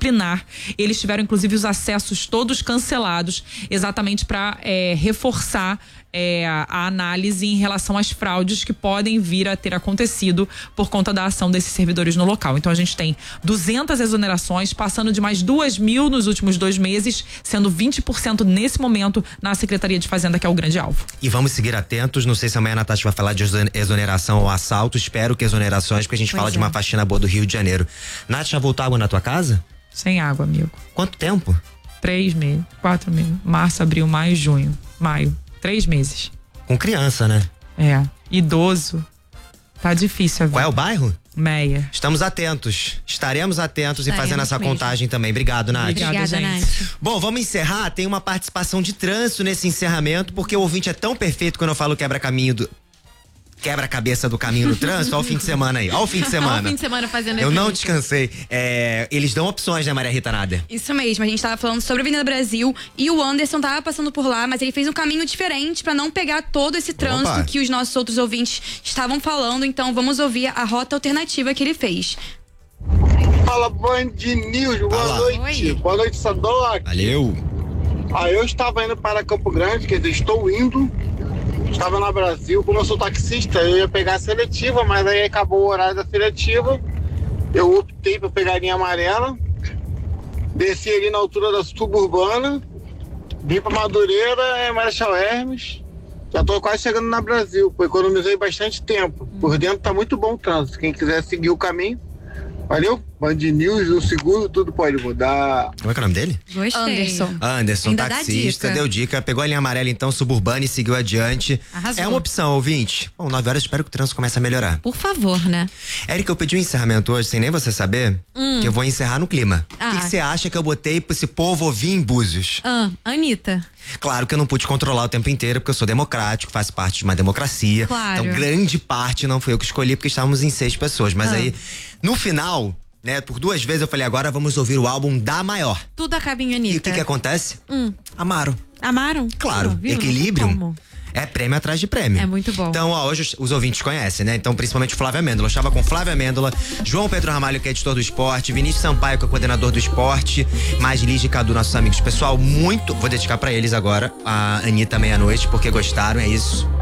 disciplinar. Eles tiveram, inclusive, os acessos todos cancelados, exatamente para reforçar a análise em relação às fraudes que podem vir a ter acontecido por conta da ação desses servidores no local. Então a gente tem 200 exonerações, passando de mais 2.000 nos últimos 2 meses, sendo 20% nesse momento na Secretaria de Fazenda, que é o grande alvo. E vamos seguir atentos, não sei se amanhã a Natasha vai falar de exoneração ou assalto, espero que exonerações, porque a gente fala de uma faxina boa do Rio de Janeiro. Nath, já voltou água na tua casa? Sem água, amigo. Quanto tempo? 3 meses, 4 meses. Março, abril, maio, junho. Maio. 3 meses. Com criança, né? Idoso. Tá difícil a vida. Qual é o bairro? Meia. Estamos atentos. Estaremos atentos e fazendo essa contagem também. Obrigado, Nath. Obrigada, gente. Nath. Bom, vamos encerrar. Tem uma participação de trânsito nesse encerramento, porque o ouvinte é tão perfeito quando eu falo quebra-cabeça do caminho do trânsito. Olha o fim de semana aí. Olha o fim de semana. Olha o fim de semana fazendo Eu não efeito. descansei. Eles dão opções, né, Maria Rita Nader? Isso mesmo, a gente tava falando sobre a Avenida Brasil e o Anderson tava passando por lá, mas ele fez um caminho diferente pra não pegar todo esse trânsito que os nossos outros ouvintes estavam falando. Então vamos ouvir a rota alternativa que ele fez. Fala, Band News, boa noite. Oi. Boa noite, Sadoc. Valeu. Eu estava indo para Campo Grande, quer dizer, estou indo. Estava na Brasil, como eu sou taxista, eu ia pegar a seletiva, mas aí acabou o horário da seletiva. Eu optei por pegar a linha amarela, desci ali na altura da suburbana, vim para Madureira, Marechal Hermes. Já estou quase chegando na Brasil, economizei bastante tempo. Por dentro tá muito bom o trânsito. Quem quiser seguir o caminho, valeu? Band News, o seguro, tudo pode mudar. Como é que é o nome dele? Gostei. Anderson, Ainda dá taxista, dica. deu dica, pegou a linha amarela então, suburbana, e seguiu adiante. Arrasou. É uma opção, ouvinte. Bom, 9 horas, espero que o trânsito comece a melhorar. Por favor, né? Érica, eu pedi um encerramento hoje, sem nem você saber, que eu vou encerrar no clima. O que você acha que eu botei pra esse povo ouvir em Búzios? Anitta. Claro que eu não pude controlar o tempo inteiro, porque eu sou democrático, faço parte de uma democracia. Claro. Então, grande parte não fui eu que escolhi, porque estávamos em 6 pessoas. Mas aí, no final, né, por 2 vezes eu falei, agora vamos ouvir o álbum da Maior. Tudo acaba em E Anitta. o que acontece? Amaram. Amaram? Claro, Viu? Não tem equilíbrio como. é prêmio atrás de prêmio. É muito bom. Então, hoje os ouvintes conhecem, né? Então, principalmente o Flávio Amêndola. Eu estava com Flávio Amêndola, João Pedro Ramalho, que é editor do esporte, Vinícius Sampaio, que é coordenador do esporte, mais Liz e Cadu, nossos amigos. Pessoal, vou dedicar pra eles agora a Anitta Meia-Noite, porque gostaram, é isso.